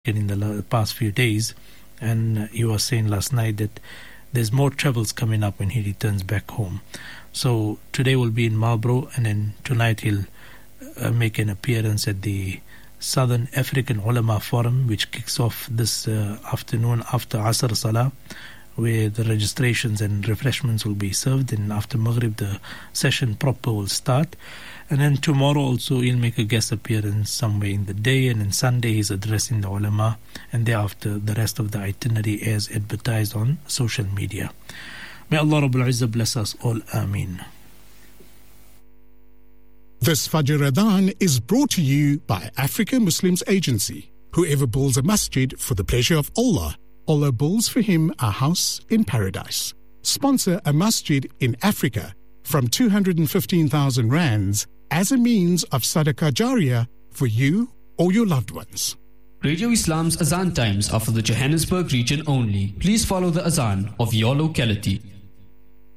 in the past few days, and he was saying last night that there's more troubles coming up when he returns back home. So today will be in Marlborough, and then tonight he'll make an appearance at the Southern African Ulama Forum, which kicks off this afternoon after Asr Salah, where the registrations and refreshments will be served, and after Maghrib the session proper will start. And then tomorrow also he'll make a guest appearance somewhere in the day, and then Sunday he's addressing the ulama, and thereafter the rest of the itinerary as advertised on social media. May Allah Rabbul Izzah bless us all. Ameen. This Fajr Adhan is brought to you by Africa Muslims Agency. Whoever builds a masjid for the pleasure of Allah, Allah builds for him a house in paradise. Sponsor a masjid in Africa from 215,000 rands as a means of Sadaqah Jariyah for you or your loved ones. Radio Islam's Azan times are for the Johannesburg region only. Please follow the Azan of your locality.